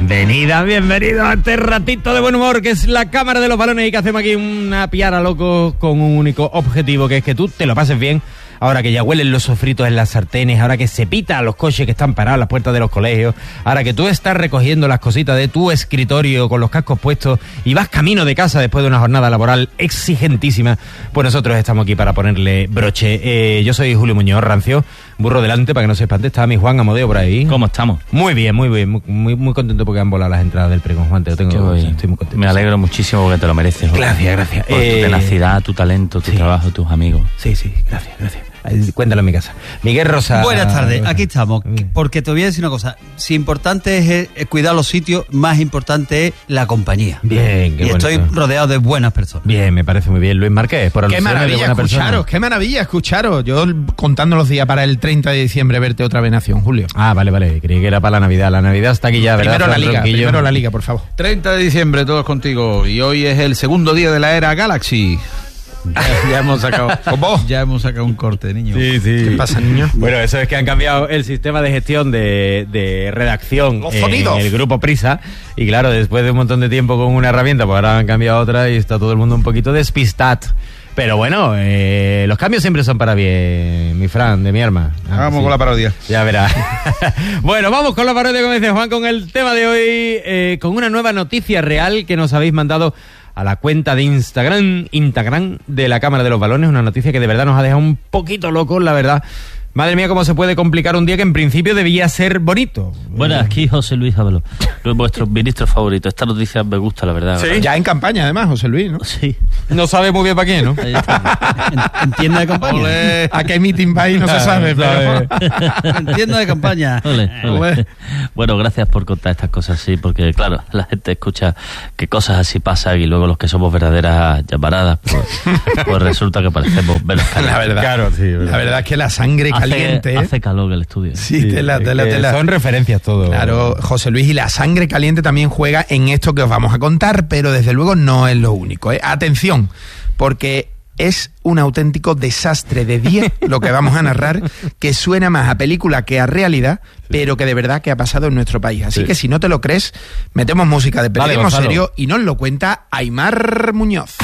Bienvenidos a este ratito de buen humor que es la Cámara de los Balones y que hacemos aquí una piara loco con un único objetivo, que es que tú te lo pases bien. Ahora que ya huelen los sofritos en las sartenes, ahora que se pita a los coches que están parados a las puertas de los colegios, ahora que tú estás recogiendo las cositas de tu escritorio con los cascos puestos y vas camino de casa después de una jornada laboral exigentísima, pues nosotros estamos aquí para ponerle broche. Yo soy Julio Muñoz Rancio, burro delante para que no se espante. Está mi Juan Amodeo por ahí. ¿Cómo estamos? Muy bien, muy contento porque han volado las entradas del pregón, Juan. Estoy muy contento. Me alegro muchísimo porque te lo mereces. Gracias. Por tu tenacidad, tu talento, tu trabajo, tus amigos. Sí, gracias. Cuéntalo en mi casa. Miguel Rosa. Buenas tardes, aquí estamos. Porque te voy a decir una cosa. Si importante es cuidar los sitios, más importante es la compañía. Bien, qué y estoy rodeado de buenas personas. Bien, me parece muy bien. Luis Márquez, por qué maravilla escucharos. Yo contando los días para el 30 de diciembre verte otra vez Nación, Julio. Ah, vale. Creí que era para la Navidad. La Navidad está aquí ya, ¿verdad? Primero la Liga, por favor. 30 de diciembre, todos contigo. Y hoy es el segundo día de la era Galaxy. Ya hemos sacado un corte, niño. Sí. ¿Qué pasa, niño? Bueno, eso es que han cambiado el sistema de gestión de redacción en el grupo Prisa. Y claro, después de un montón de tiempo con una herramienta, pues ahora han cambiado otra y está todo el mundo un poquito despistado. Pero bueno, los cambios siempre son para bien, mi Fran, de mi arma. Vamos con la parodia. Ya verás. Bueno, vamos con la parodia, como dice Juan, con el tema de hoy, con una nueva noticia real que nos habéis mandado a la cuenta de Instagram de la Cámara de los Balones, una noticia que de verdad nos ha dejado un poquito locos, la verdad. Madre mía, cómo se puede complicar un día que en principio debía ser bonito. Bueno, aquí José Luis Ábalos, vuestro ministro favorito. Esta noticia me gusta, la verdad. Sí, ya en campaña además, José Luis, ¿no? Sí. No sabe muy bien para qué, ¿no? En tienda de campaña. Olé. ¿A qué meeting va ahí? No se sabe, pero... En tienda de campaña. Olé. Bueno, gracias por contar estas cosas así, porque claro, la gente escucha que cosas así pasan y luego los que somos verdaderas llamaradas, pues resulta que parecemos menos calientes. La verdad, claro, sí, la verdad es que la sangre caliente. Hace calor en el estudio. Sí, tela. Son referencias todo. Claro, José Luis, y la sangre caliente también juega en esto que os vamos a contar, pero desde luego no es lo único. Atención, porque es un auténtico desastre de 10 lo que vamos a narrar, que suena más a película que a realidad, pero que de verdad que ha pasado en nuestro país. Así que si no te lo crees, metemos música de periodismo serio y nos lo cuenta Aimar Muñoz.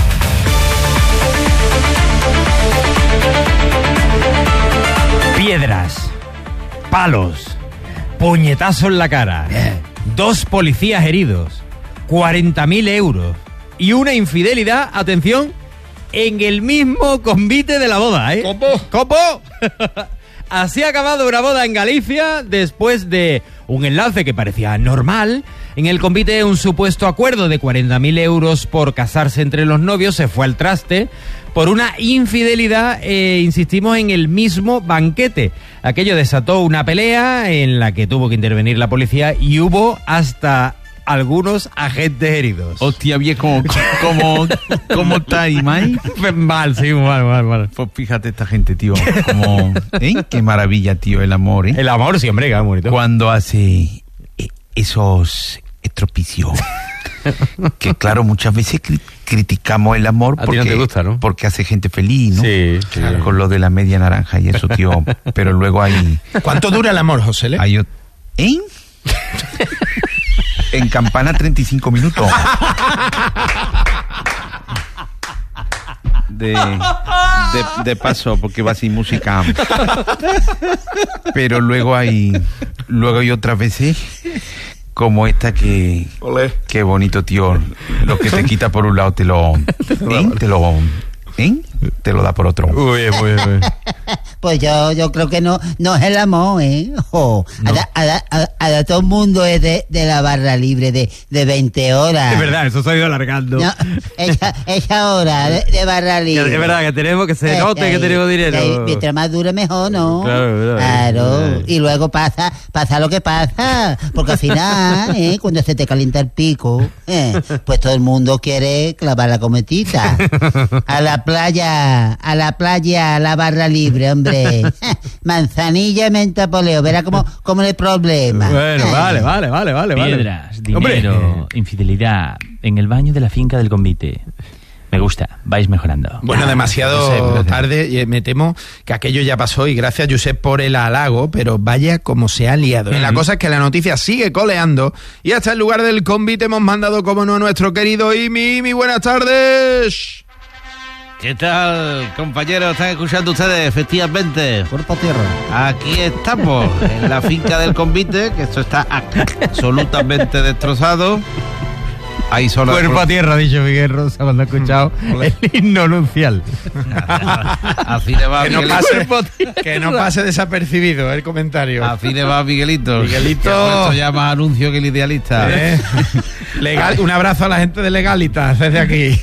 Piedras, palos, puñetazo en la cara, 2 policías heridos, 40.000 euros y una infidelidad, atención, en el mismo convite de la boda, ¿eh? ¡Copo! Así ha acabado una boda en Galicia después de un enlace que parecía normal. En el convite, un supuesto acuerdo de 40.000 euros por casarse entre los novios se fue al traste por una infidelidad, insistimos, en el mismo banquete. Aquello desató una pelea en la que tuvo que intervenir la policía y hubo hasta algunos agentes heridos. Hostia, bien, ¿cómo está ahí, Mike? Mal. Pues fíjate esta gente, tío, como... Qué maravilla, tío, el amor, ¿eh? El amor, sí, hombre, qué bonito. Cuando hace esos estropicios. Que claro, muchas veces criticamos el amor porque no te gusta, ¿no? Porque hace gente feliz, ¿no? Sí. Con lo de la media naranja y eso, tío. Pero luego hay... ¿Cuánto dura el amor, José? En campana 35 minutos. De paso, porque va sin música. Pero luego hay otras veces como esta que... Olé. Qué bonito, tío. Lo que te quita por un lado te lo da por otro. Muy bien. Pues yo creo que no es el amor, ¿eh? Ahora todo el mundo es de la barra libre de 20 horas. Es verdad, eso se ha ido alargando. No, esa hora de barra libre. Es verdad que tenemos que se note que tenemos dinero. Mientras más dure mejor, ¿no? Claro. Y luego pasa lo que pasa. Porque al final, cuando se te calienta el pico, pues todo el mundo quiere clavar la cometita. A la playa, a la barra libre, hombre. Manzanilla y menta poleo, verá cómo es el problema. Bueno, vale. Piedras, dinero, infidelidad, en el baño de la finca del convite. Me gusta, vais mejorando. Bueno, demasiado tarde, y me temo que aquello ya pasó y gracias, Josep, por el halago, pero vaya como se ha liado. La cosa es que la noticia sigue coleando y hasta el lugar del convite hemos mandado, como no, a nuestro querido Imi. Buenas tardes. ¿Qué tal, compañeros? ¿Están escuchando ustedes? Efectivamente. Cuerpo a tierra. Aquí estamos, en la finca del convite, que esto está absolutamente destrozado. Ahí solo Cuerpo a tierra, ha dicho Miguel Rosa cuando ha escuchado el himno nupcial. Así le va, Que no pase desapercibido el comentario. Así le va, Miguelito. Miguelito. Esto ya más anuncio que el idealista. Legal, un abrazo a la gente de Legalitas desde aquí.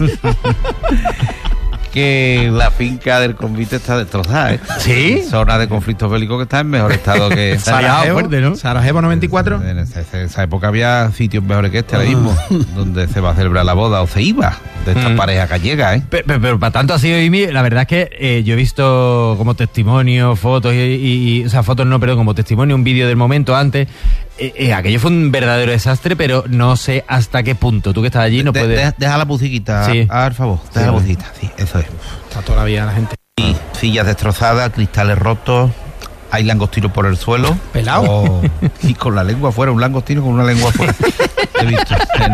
Que la finca del convite está destrozada, ¿eh? ¿Sí? Zona de conflictos bélicos que está en mejor estado que... Sarajevo 94. En esa época había sitios mejores que este ahora mismo, donde se va a celebrar la boda, o se iba, de esta pareja gallega, ¿eh? Pero para tanto ha sido Imi, la verdad es que yo he visto como testimonio, fotos o sea, fotos no, pero como testimonio, un vídeo del momento antes. Aquello fue un verdadero desastre, pero no sé hasta qué punto. Tú que estás allí no puedes... Deja la musiquita, Sí. por favor. Deja la musiquita, sí, eso es. Está todavía la gente. Y sillas destrozadas, cristales rotos, hay langostinos por el suelo. Pelado. Y con la lengua afuera, un langostino con una lengua afuera. He visto.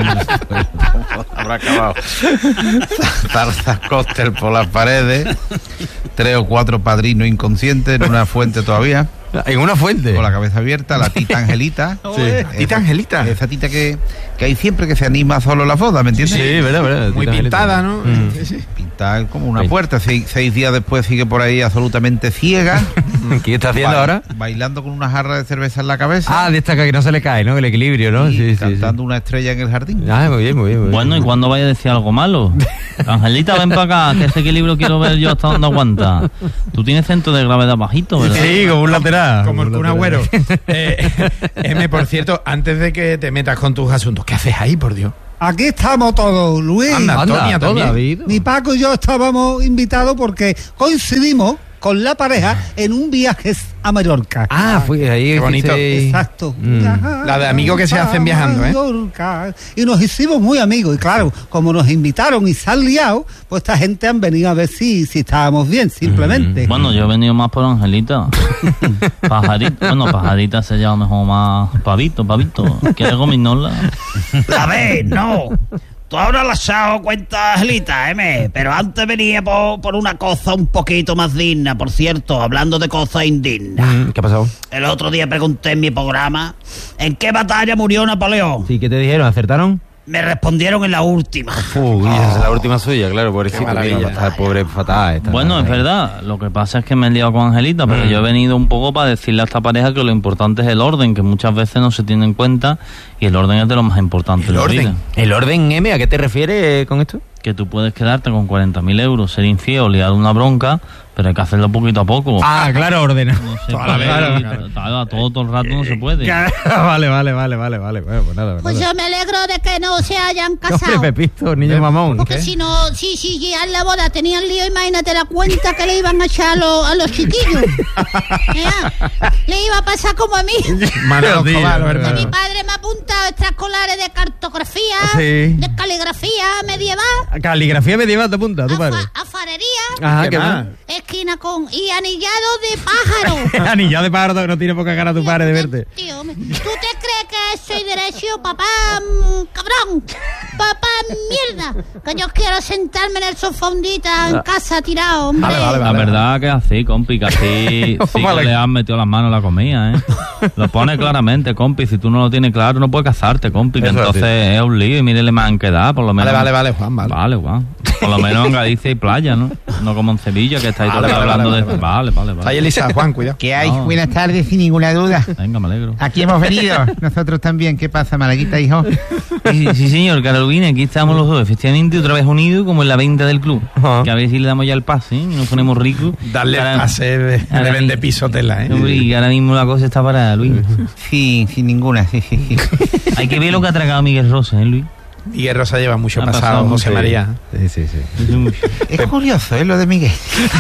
Habrá acabado. Zarzas cóctel por las paredes. 3 o 4 padrinos inconscientes en una fuente todavía. En una fuente. Con la cabeza abierta, la tita Angelita. Tita Angelita. Esa tita que hay siempre que se anima solo la boda, ¿me entiendes? Sí, verdad. Muy pintada, ¿no? Sí. Pintada como una puerta. 6 días después sigue por ahí absolutamente ciega. ¿Qué está haciendo ahora? Bailando con una jarra de cerveza en la cabeza. Ah, de esta que no se le cae, ¿no? El equilibrio, ¿no? Y cantando una estrella en el jardín. Ah, muy bien. Bueno, ¿y cuándo vaya a decir algo malo? Angelita, ven para acá, que ese equilibrio quiero ver yo hasta dónde aguanta. Tú tienes centro de gravedad bajito, ¿verdad? Sí, como un lateral. Como el Kun Agüero. Por cierto, antes de que te metas con tus asuntos, ¿qué haces ahí, por Dios? Aquí estamos todos, Luis. Anda, Antonia también. David. Mi Paco y yo estábamos invitados porque coincidimos con la pareja en un viaje a Mallorca. Ah, fui ahí. Qué bonito. Exacto. La de amigos que se hacen viajando, ¿eh? Mallorca. Y nos hicimos muy amigos. Y claro, como nos invitaron y se han liado, pues esta gente han venido a ver si estábamos bien, simplemente. Bueno, yo he venido más por Angelita. Pajarita, bueno, Pajarita se llama mejor más Pavito. ¿Quieres gominola? A ver, no. Tú ahora le has dado cuenta, Angelita, pero antes venía por una cosa un poquito más digna. Por cierto, hablando de cosas indignas. ¿Qué ha pasado? El otro día pregunté en mi programa ¿en qué batalla murió Napoleón? Sí, ¿qué te dijeron? ¿Acertaron? Me respondieron en la última. Uy, esa es la última suya, claro, pobrecito. maravilla. Está el pobre fatal. Bueno, es verdad. Lo que pasa es que me he liado con Angelita, pero yo he venido un poco para decirle a esta pareja que lo importante es el orden, que muchas veces no se tiene en cuenta, y el orden es de lo más importante en la vida. ¿El orden M? ¿A qué te refieres con esto? Que tú puedes quedarte con 40.000 euros, ser infiel, liar una bronca, pero hay que hacerlo poquito a poco. Ah, claro, ordena. No se puede, claro, todo el rato no se puede. Vale. Bueno, pues nada. Pues yo me alegro de que no se hayan Hombre, casado. Pepito, niño mamón. Porque si no, si ya en la boda tenían lío, imagínate la cuenta que le iban a echar a los chiquillos. Le iba a pasar como a mí. Manolo Escobar, Que hermano. mi padre me ha apuntado extraescolares de cartografía, Sí. de caligrafía medieval, Caligrafía medieval te apunta, tu padre. a farería, Ajá, ¿Qué ¿qué más? más? esquina con y anillado de pájaro. Anillado de pájaro, no tiene poca cara tu padre de verte. Tío, ¿tú te crees que soy derecho, papá? Cabrón. Papá, mierda. Que yo quiero sentarme en el sofá hundita en casa tirado, hombre. La verdad que así, compi, que así sí que le han metido las manos a la comida, ¿eh? Lo pone claramente, compi. Si tú no lo tienes claro, no puedes casarte, compi. Que Eso es entonces es un lío y mírele más en qué edad, por lo menos. Vale, Juan, vale. Vale, Juan. Por lo menos en Galicia y playa, ¿no? No como en Sevilla, que estáis todos hablando de... Vale. Ahí Elisa, Juan, cuidado. ¿Qué hay? No. Buenas tardes, sin ninguna duda. Venga, me alegro. Aquí hemos venido. Nosotros también. ¿Qué pasa, Malaguita, hijo? Sí, señor, Carolina, aquí estamos los dos, efectivamente, otra vez unidos, como en la venta del club. Que a ver si le damos ya el pase, ¿eh? Y nos ponemos ricos. Darle Ahora- pase de ahora vende mi- piso tela, ¿eh? Hombre, y ahora mismo la cosa está parada, Luis. Sí, sin ninguna, sí. Hay que ver lo que ha tragado Miguel Rosa, ¿eh, Luis? Miguel Rosa lleva mucho Ha pasado, pasado José mucho. María. Sí. Es curioso, ¿eh? Lo de Miguel.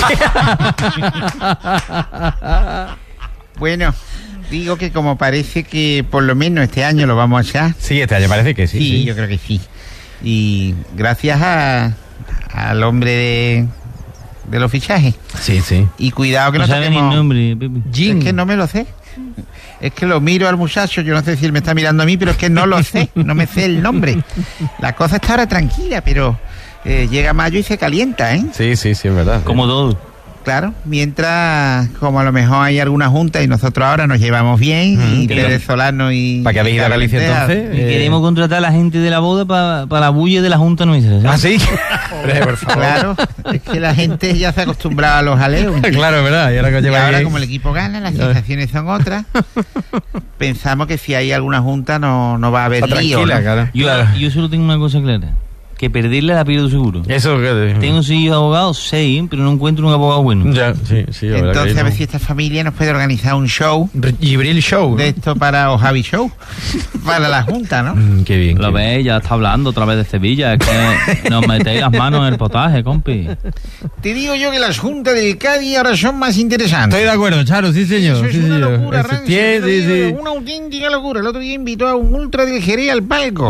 Bueno, digo que como parece que por lo menos este año lo vamos a echar. Sí, este año parece que sí. Sí, yo creo que sí. Y gracias a al hombre de los fichajes. Sí, sí. Y cuidado que no sabe ni el toquemos... nombre, Pepe. Es que no me lo sé. Es que lo miro al muchacho, yo no sé si él me está mirando a mí, pero es que no lo sé, no me sé el nombre. La cosa está ahora tranquila, pero llega mayo y se calienta, ¿eh? Sí, es verdad. Como todo. Claro, mientras, como a lo mejor hay alguna junta y nosotros ahora nos llevamos bien, y Pérez Solano y... ¿Para qué habéis ido a Galicia entonces? Y queremos contratar a la gente de la boda para la bulla de la junta nuestra. ¿Sí? ¿Ah, sí? Por favor. Claro, es que la gente ya se ha acostumbrado a los jaleos. Claro, es verdad. Y ahora, Y ahora como el equipo gana, las sensaciones son otras. Pensamos que si hay alguna junta no va a haber lío, ¿no? Claro. Yo solo tengo una cosa clara. Que perderle la pierdo seguro. Eso que... Tengo 6 abogados, 6, pero no encuentro un abogado bueno. Ya, sí. Entonces a ver si esta familia nos puede organizar un show. Gibril Show. De esto o Javi Show. Para la junta, ¿no? Qué bien. Lo ves, ya está hablando otra vez de Sevilla. Es que nos metéis las manos en el potaje, compi. Te digo yo que las juntas del Cádiz ahora son más interesantes. Estoy de acuerdo, Charo, sí señor. Eso es una locura, Eso, Rancio, sí. una auténtica locura. El otro día invitó a un ultra del Jerez al palco.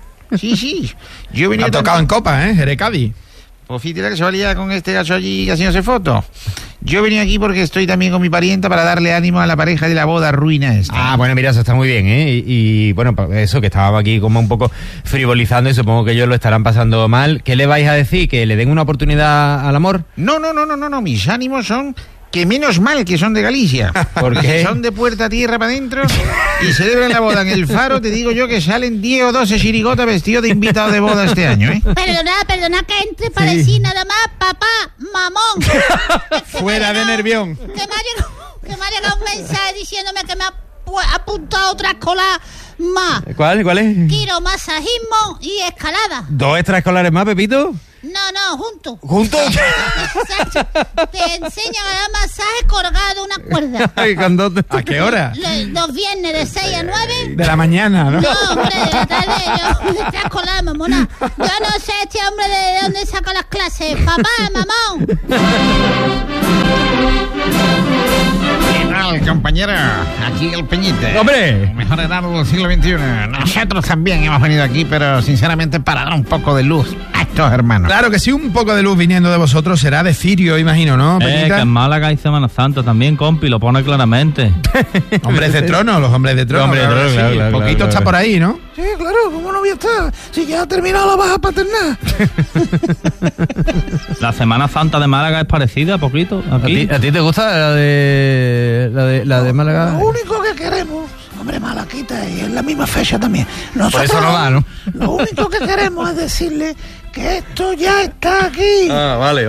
Sí. Yo venía Ha tocado en copa, Jerez Cádiz. Pues fíjate la que se valía con este gacho allí haciéndose fotos. Yo venía aquí porque estoy también con mi parienta para darle ánimo a la pareja de la boda ruina esta. Ah, bueno, mira, eso está muy bien, ¿eh? Y bueno, eso, que estábamos aquí como un poco frivolizando y supongo que ellos lo estarán pasando mal. ¿Qué le vais a decir? ¿Que le den una oportunidad al amor? No. Mis ánimos son que menos mal que son de Galicia. Porque son de puerta a tierra para adentro y celebran la boda en el Faro. Te digo yo que salen 10 o 12 chirigotas vestidos de invitado de boda este año, ¿eh? Perdona que entre para decir nada más, papá, mamón. Fuera de Nervión. Que me ha llegado un mensaje diciéndome que me ha apuntado otra escolar más. ¿Cuál es? Quiero masajismo y escalada. ¿2 extraescolares más, Pepito? No, juntos. ¿Juntos? Te enseñan a dar masaje colgado de una cuerda. ¿A qué hora? Los viernes de 6 a 9. De la mañana, ¿no? No, hombre, de la tarde. Yo extraescolar, mamona. Yo no sé este hombre de dónde saca las clases. Papá, mamón. ¿Qué tal, compañera? Aquí el Peñite. ¡Hombre! El mejor hermano del siglo XXI. Nosotros también hemos venido aquí, pero sinceramente para dar un poco de luz a estos hermanos. Claro que sí, un poco de luz viniendo de vosotros será de cirio, imagino, ¿no, Peñita? Que en Málaga hay Semana Santa también, compi, lo pone claramente. Hombres de trono, los hombres de trono. Claro, Poquito está por ahí, ¿no? Sí, claro, ¿cómo no voy a estar? Si ya ha terminado la baja paternal. La Semana Santa de Málaga es parecida, poquito, aquí. ¿A ti te gusta la de Málaga? Lo único que queremos, hombre, Malaquita, y es la misma fecha también. Nosotros, Por eso no va, ¿no? Lo único que queremos es decirle que esto ya está aquí. Ah, vale.